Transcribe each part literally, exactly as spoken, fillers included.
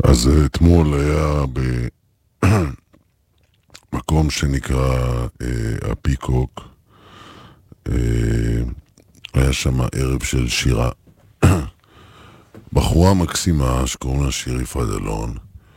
אז אה, אתמול היה במקום שנקרא אה, הפיקוק, אה, היה שם ערב של שירה. בחורה מקסימה שקוראים לה שירי פרדלון,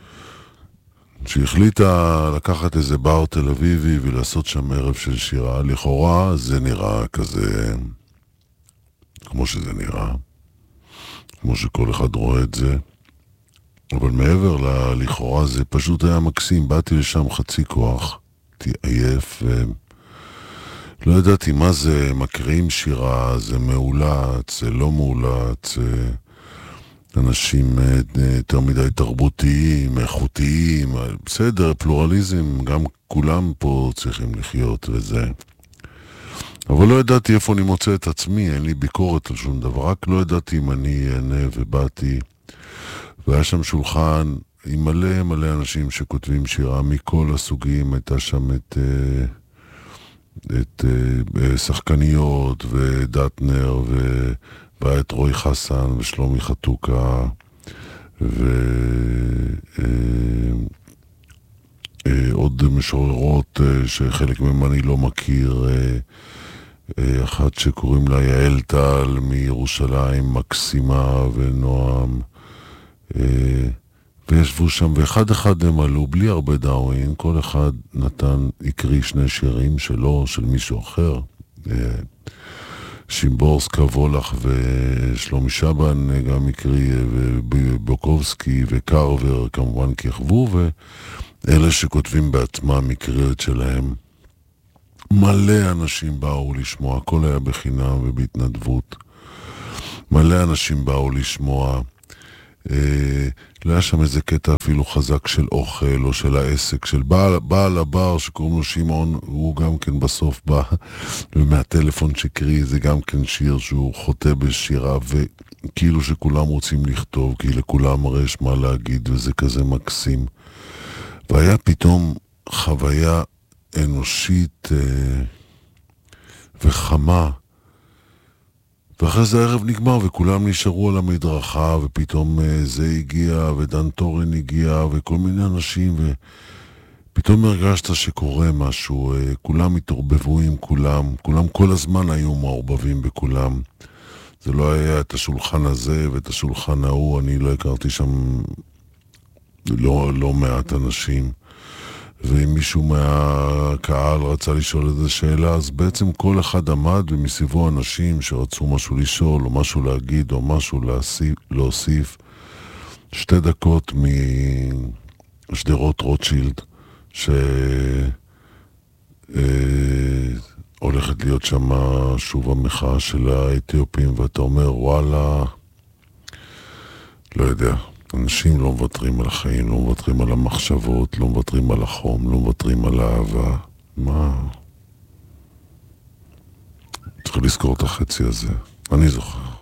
שהחליטה לקחת איזה בר תל אביבי ולעשות שם ערב של שירה. לכאורה זה נראה כזה כמו שזה נראה, כמו שכל אחד רואה את זה, אבל מעבר ל- לכאורה זה פשוט היה מקסים. באתי לשם חצי כוח, הייתי עייף, ולא ידעתי מה זה מקרים שירה, זה מעולת, זה לא מעולת, זה אנשים אה, יותר מדי תרבותיים, איכותיים, בסדר, פלורליזם, גם כולם פה צריכים לחיות וזה. אבל לא ידעתי איפה אני מוצא את עצמי, אין לי ביקורת על שום דבר, רק לא ידעתי אם אני אענה, ובאתי, והיה שם שולחן עם מלא מלא אנשים שכותבים שירה מכל הסוגים. הייתה שם את, אה, את אה, שחקניות ודטנר, ו... והיה את רוי חסן ושלומי חתוקה, ועוד משוררות שחלק מהם אני לא מכיר, אחת שקוראים לה יעל טל מירושלים, מקסימה, ונועם, וישבו שם, ואחד אחד הם עלו בלי הרבה דאווין, כל אחד נתן, הקריא שני שירים שלו, של מישהו אחר, שימבורסקה וולך ושלומי שבן גם הקריא, ובוקובסקי וקרבר כמובן כיכבו, ואלה שכותבים בעצמם הקריאות שלהם. מלא אנשים באו לשמוע, הכל היה בחינם ובהתנדבות. מלא אנשים באו לשמוע. אה, לא היה שם איזה קטע אפילו חזק של אוכל או של העסק, של בעל, בעל הבר שקוראים לו שמעון, הוא גם כן בסוף בא, ומהטלפון שקריא זה גם כן שיר שהוא חוטא בשירה, וכאילו שכולם רוצים לכתוב, כי לכולם הרי יש מה להגיד, וזה כזה מקסים. והיה פתאום חוויה אנושית אה, וחמה, ואחרי זה הערב נגמר וכולם נשארו על המדרכה, ופתאום uh, זה הגיע ודן טורן הגיע וכל מיני אנשים, ופתאום הרגשת שקורה משהו. uh, כולם התערבבו עם כולם, כולם כל הזמן היו מעורבבים בכולם. זה לא היה את השולחן הזה ואת השולחן ההוא, אני לא הכרתי שם לא, לא מעט אנשים, ואם מישהו מהקהל רצה לשאול איזו שאלה, אז בעצם כל אחד עמד ומסביבו אנשים שרצו משהו לשאול או משהו להגיד או משהו להוסיף, להוסיף. שתי דקות משדרות רוטשילד שהולכת להיות שם שוב המחאה של האתיופים, ואתה אומר וואלה, לא יודע, אנשים לא מוותרים על החיים, לא מוותרים על המחשבות, לא מוותרים על החום, לא מוותרים על האהבה. מה? צריך לזכור את החצי הזה. אני זוכר.